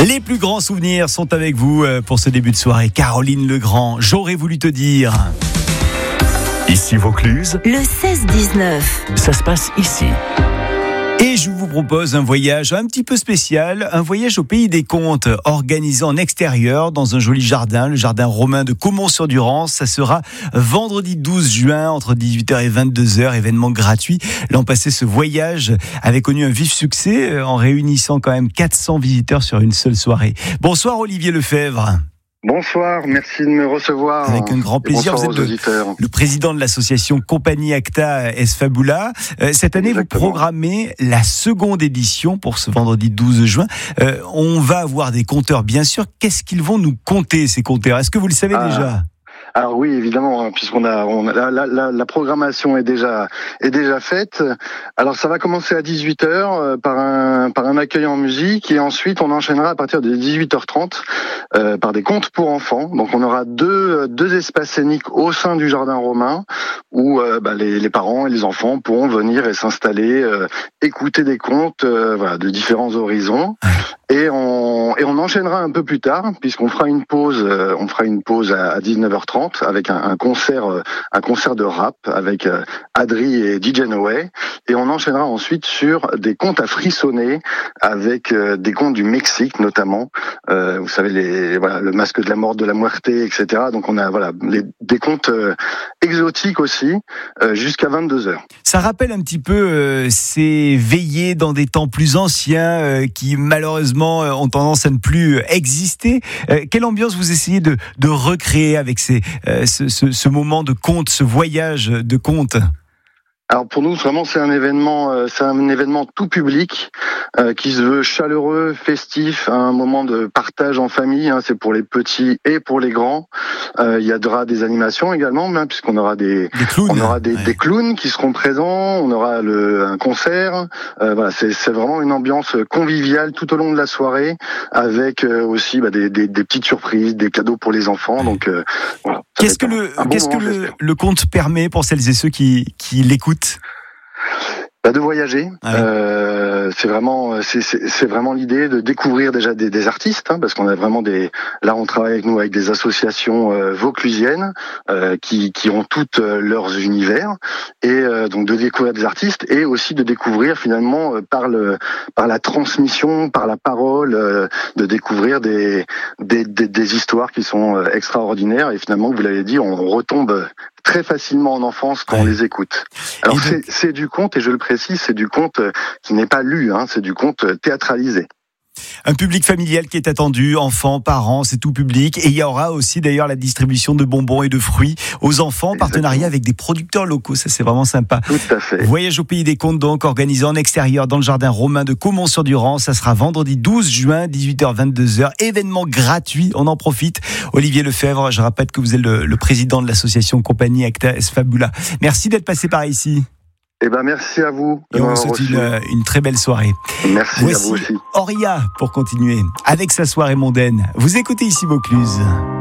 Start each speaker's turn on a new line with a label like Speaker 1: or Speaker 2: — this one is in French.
Speaker 1: Les plus grands souvenirs sont avec vous pour ce début de soirée. Caroline Legrand, j'aurais voulu te dire.
Speaker 2: Ici Vaucluse,
Speaker 3: le 16-19.
Speaker 2: ça se passe ici.
Speaker 1: Et je vous propose un voyage un petit peu spécial, un voyage au pays des contes, organisé en extérieur dans un joli jardin, le jardin romain de Caumont-sur-Durance. Ça sera vendredi 12 juin entre 18h et 22h, événement gratuit. L'an passé, ce voyage avait connu un vif succès en réunissant quand même 400 visiteurs sur une seule soirée. Bonsoir Olivier Lefebvre.
Speaker 4: Bonsoir, merci de me recevoir.
Speaker 1: Avec un grand plaisir.
Speaker 4: Bonsoir
Speaker 1: Vous
Speaker 4: aux
Speaker 1: êtes
Speaker 4: auditeurs.
Speaker 1: le président de l'association Compagnie Acta Es Fabula. Cette année,
Speaker 4: Exactement.
Speaker 1: vous programmez la seconde édition pour ce vendredi 12 juin. On va avoir des conteurs, bien sûr. Qu'est-ce qu'ils vont nous conter, ces conteurs? Est-ce que vous le savez déjà?
Speaker 4: Alors oui, évidemment, puisqu'on la programmation est déjà faite. Alors ça va commencer à 18h par un accueil en musique et ensuite on enchaînera à partir de 18h30 par des contes pour enfants. Donc on aura deux espaces scéniques au sein du jardin romain où les parents et les enfants pourront venir et s'installer, écouter des contes de différents horizons. Et on enchaînera un peu plus tard puisqu'on fera une pause à 19h30 avec un concert de rap avec Adri et DJ Noé, et on enchaînera ensuite sur des contes à frissonner avec des contes du Mexique notamment, vous savez le masque de la mort de la muerte, etc. Donc on a des contes exotiques aussi jusqu'à 22h.
Speaker 1: Ça rappelle un petit peu ces veillées dans des temps plus anciens qui malheureusement ont tendance à ne plus exister. Quelle ambiance vous essayez de recréer avec ce moment de conte, ce voyage de conte?
Speaker 4: Alors pour nous, vraiment, c'est un événement tout public qui se veut chaleureux, festif, un moment de partage en famille. C'est pour les petits et pour les grands. Il y aura des animations également, puisqu'on aura des clowns qui seront présents. On aura un concert. C'est vraiment une ambiance conviviale tout au long de la soirée, avec aussi des petites surprises, des cadeaux pour les enfants. Donc voilà.
Speaker 1: Qu'est-ce que le conte permet pour celles et ceux qui l'écoutent?
Speaker 4: De voyager. C'est vraiment l'idée de découvrir déjà des artistes, parce qu'on a vraiment là on travaille avec des associations vauclusiennes qui ont toutes leurs univers, et donc de découvrir des artistes et aussi de découvrir finalement par la transmission, par la parole, de découvrir des histoires qui sont extraordinaires, et finalement, vous l'avez dit, on retombe très facilement en enfance quand on les écoute. Alors c'est du conte, et je le précise, c'est du conte qui n'est pas lu, c'est du conte théâtralisé.
Speaker 1: Un public familial qui est attendu, enfants, parents, c'est tout public. Et il y aura aussi d'ailleurs la distribution de bonbons et de fruits aux enfants, partenariat avec des producteurs locaux, ça c'est vraiment sympa.
Speaker 4: Tout à fait.
Speaker 1: Voyage au pays des contes donc, organisé en extérieur dans le jardin romain de Caumont-sur-Durance. Ça sera vendredi 12 juin, 18h-22h, événement gratuit, on en profite. Olivier Lefebvre, je rappelle que vous êtes le président de l'association Compagnie Acta Es Fabula. Merci d'être passé par ici.
Speaker 4: Merci à vous.
Speaker 1: Et on vous souhaite une très belle soirée.
Speaker 4: Merci. Voici
Speaker 1: à vous aussi. Auria pour continuer avec sa soirée mondaine. Vous écoutez ici Vaucluse.